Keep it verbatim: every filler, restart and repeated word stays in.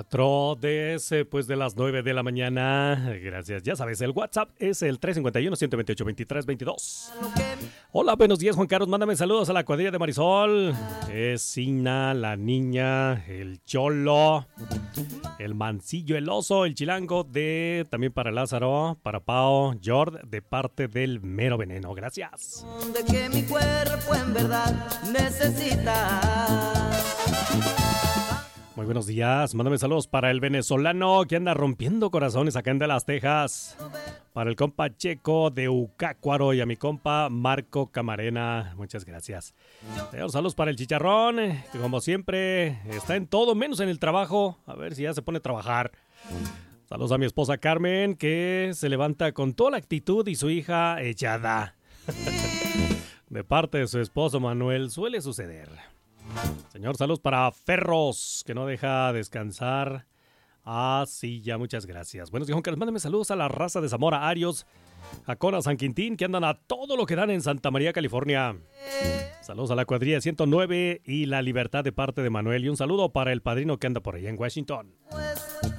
Cuatro después de las nueve de la mañana. Gracias. Ya sabes, el WhatsApp es el tres cinco uno, uno dos ocho, veintitrés veintidós. Hola, buenos días, Juan Carlos. Mándame saludos a la cuadrilla de Marisol. Es Sina, la niña, el Cholo, el Mancillo, el Oso, el Chilango, de también para Lázaro, para Pao, Jord, de parte del Mero Veneno. Gracias. De que mi cuerpo en verdad necesita. Muy buenos días, mándame saludos para el venezolano que anda rompiendo corazones acá en De Las Tejas, para el compa Checo de Ucácuaro y a mi compa Marco Camarena, muchas gracias. Señor, saludos para el Chicharrón, que como siempre está en todo menos en el trabajo, a ver si ya se pone a trabajar. Saludos a mi esposa Carmen, que se levanta con toda la actitud, y su hija echada. De parte de su esposo Manuel, suele suceder. Señor, saludos para Ferros, que no deja descansar. Ah, sí, ya, muchas gracias. Buenos días, Juan Carlos. Mándame saludos a la raza de Zamora, Arios, Jacona, San Quintín, que andan a todo lo que dan en Santa María, California. Saludos a la cuadrilla ciento nueve y La Libertad de parte de Manuel. Y un saludo para el padrino que anda por allá en Washington.